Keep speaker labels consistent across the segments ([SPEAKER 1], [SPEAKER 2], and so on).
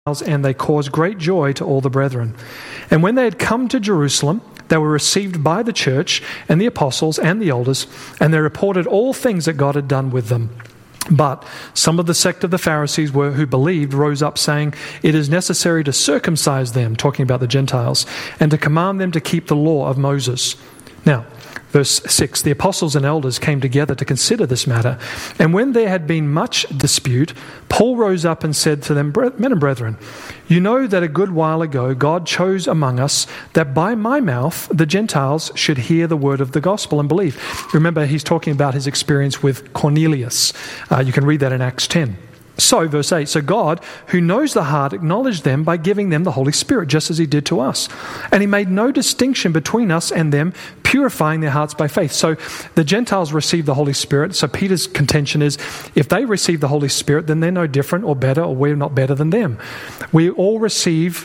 [SPEAKER 1] and they caused great joy to all the brethren. And when they had come to Jerusalem, they were received by the church and the apostles and the elders, and they reported all things that God had done with them. But some of the sect of the Pharisees who believed rose up, saying, "It is necessary to circumcise them," talking about the Gentiles, "and to command them to keep the law of Moses." Now, verse 6, the apostles and elders came together to consider this matter. And when there had been much dispute, Paul rose up and said to them, "Men and brethren, you know that a good while ago God chose among us that by my mouth the Gentiles should hear the word of the gospel and believe." Remember, he's talking about his experience with Cornelius. You can read that in Acts 10. So, verse 8, so God, who knows the heart, acknowledged them by giving them the Holy Spirit, just as he did to us. And he made no distinction between us and them, purifying their hearts by faith. So the Gentiles received the Holy Spirit. So Peter's contention is, if they receive the Holy Spirit, then they're no different or better, or we're not better than them. We can all receive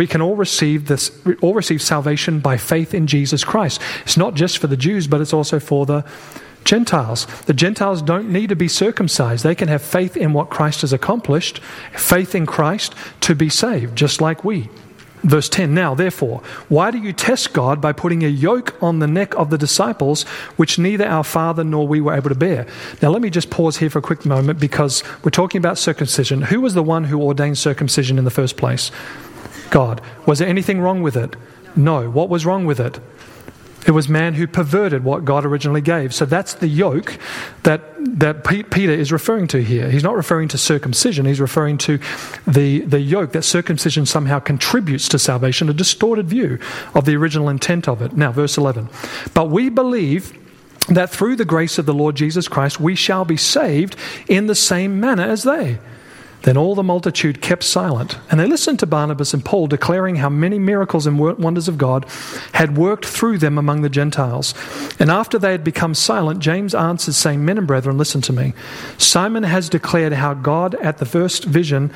[SPEAKER 1] salvation by faith in Jesus Christ. It's not just for the Jews, but it's also for the Gentiles. The Gentiles don't need to be circumcised. They can have faith in what Christ has accomplished, faith in Christ to be saved, just like we. Verse 10, now therefore, why do you test God by putting a yoke on the neck of the disciples, which neither our father nor we were able to bear? Now let me just pause here for a quick moment, because we're talking about circumcision. Who was the one who ordained circumcision in the first place? God. Was there anything wrong with it? No. What was wrong with it? It was man who perverted what God originally gave. So that's the yoke that Peter is referring to here. He's not referring to circumcision. He's referring to the yoke, that circumcision somehow contributes to salvation, a distorted view of the original intent of it. Now, verse 11. But we believe that through the grace of the Lord Jesus Christ, we shall be saved in the same manner as they. Then all the multitude kept silent, and they listened to Barnabas and Paul, declaring how many miracles and wonders of God had worked through them among the Gentiles. And after they had become silent, James answered, saying, "Men and brethren, listen to me. Simon has declared how God at the first visited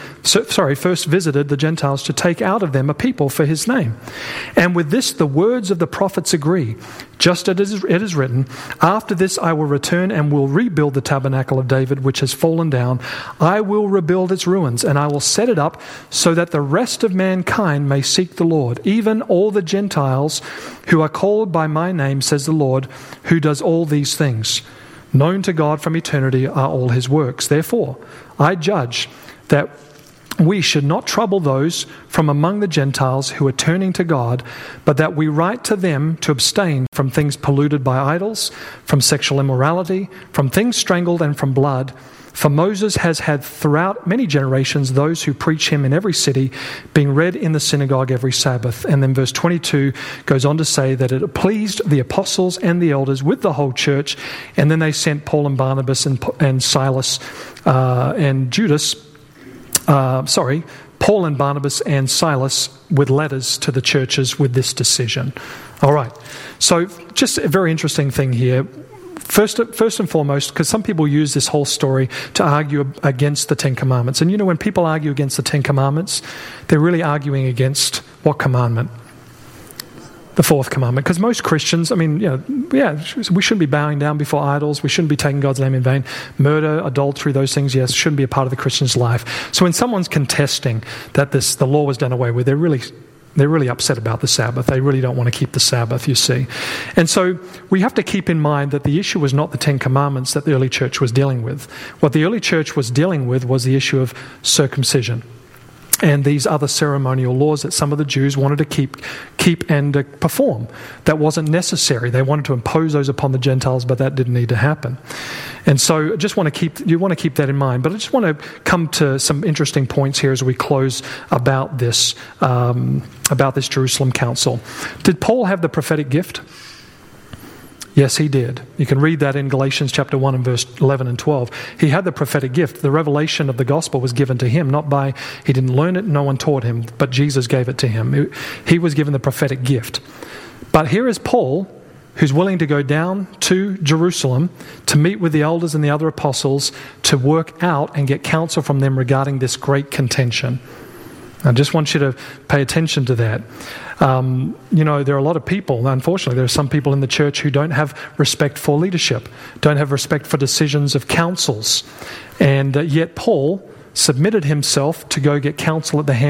[SPEAKER 1] the Gentiles to take out of them a people for his name. And with this the words of the prophets agree. Just as it is written, after this I will return and will rebuild the tabernacle of David, which has fallen down. I will rebuild its ruins, and I will set it up so that the rest of mankind may seek the Lord, even all the Gentiles who are called by my name, says the Lord, who does all these things. Known to God from eternity are all his works. Therefore, I judge that we should not trouble those from among the Gentiles who are turning to God, but that we write to them to abstain from things polluted by idols, from sexual immorality, from things strangled, and from blood. For Moses has had throughout many generations those who preach him in every city, being read in the synagogue every Sabbath." And then verse 22 goes on to say that it pleased the apostles and the elders with the whole church. And then they sent Paul and Barnabas and Silas and Judas. Paul and Barnabas and Silas with letters to the churches with this decision. All right. So just a very interesting thing here. First and foremost, because some people use this whole story to argue against the Ten Commandments. And you know, when people argue against the Ten Commandments, they're really arguing against what commandment? The fourth commandment. Because most Christians, we shouldn't be bowing down before idols. We shouldn't be taking God's name in vain. Murder, adultery, those things, yes, shouldn't be a part of the Christian's life. So when someone's contesting that the law was done away with, they're really upset about the Sabbath. They really don't want to keep the Sabbath, you see. And so we have to keep in mind that the issue was not the Ten Commandments that the early church was dealing with. What the early church was dealing with was the issue of circumcision and these other ceremonial laws that some of the Jews wanted to keep and perform. That wasn't necessary. They wanted to impose those upon the Gentiles, but that didn't need to happen. And so you want to keep that in mind. But I just want to come to some interesting points here as we close about this Jerusalem council. Did Paul have the prophetic gift? Yes, he did. You can read that in Galatians chapter 1 and verse 11 and 12. He had the prophetic gift. The revelation of the gospel was given to him, he didn't learn it, no one taught him, but Jesus gave it to him. He was given the prophetic gift. But here is Paul, who's willing to go down to Jerusalem to meet with the elders and the other apostles to work out and get counsel from them regarding this great contention. I just want you to pay attention to that. There are a lot of people, unfortunately, there are some people in the church who don't have respect for leadership, don't have respect for decisions of councils. And yet Paul submitted himself to go get counsel at the hands